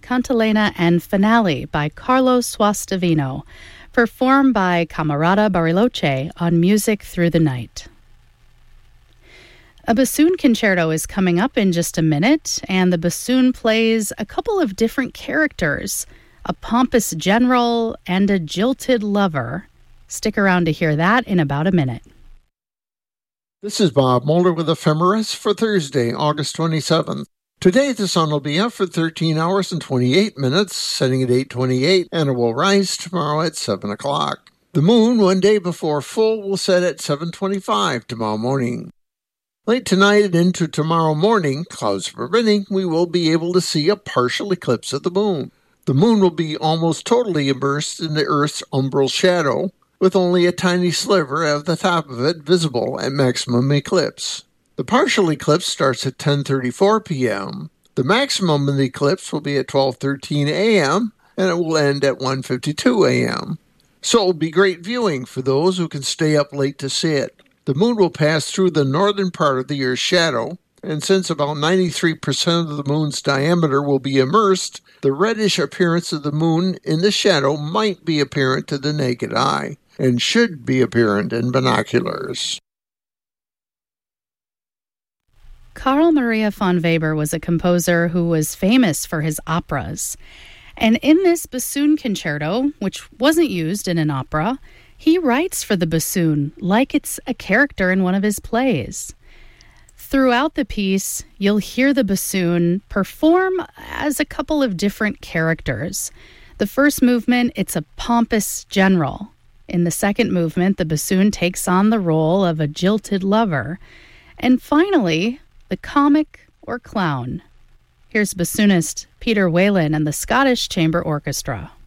Cantilena and Finale by Carlo Suastavino, performed by Camerata Bariloche on Music Through the Night. A bassoon concerto is coming up in just a minute, and the bassoon plays a couple of different characters, a pompous general and a jilted lover. Stick around to hear that in about a minute. This is Bob Moeller with Ephemeris for Thursday, August 27th. Today the sun will be up for 13 hours and 28 minutes, setting at 8:28, and it will rise tomorrow at 7 o'clock. The moon, one day before full, will set at 7:25 tomorrow morning. Late tonight and into tomorrow morning, clouds permitting, we will be able to see a partial eclipse of the moon. The moon will be almost totally immersed in the Earth's umbral shadow, with only a tiny sliver at the top of it visible at maximum eclipse. The partial eclipse starts at 10:34 p.m. The maximum of the eclipse will be at 12:13 a.m., and it will end at 1:52 a.m. So it will be great viewing for those who can stay up late to see it. The moon will pass through the northern part of the Earth's shadow, and since about 93% of the moon's diameter will be immersed, the reddish appearance of the moon in the shadow might be apparent to the naked eye, and should be apparent in binoculars. Carl Maria von Weber was a composer who was famous for his operas. And in this bassoon concerto, which wasn't used in an opera, he writes for the bassoon like it's a character in one of his plays. Throughout the piece, you'll hear the bassoon perform as a couple of different characters. The first movement, it's a pompous general. In the second movement, the bassoon takes on the role of a jilted lover. And finally, the comic or clown. Here's bassoonist Peter Whalen and the Scottish Chamber Orchestra.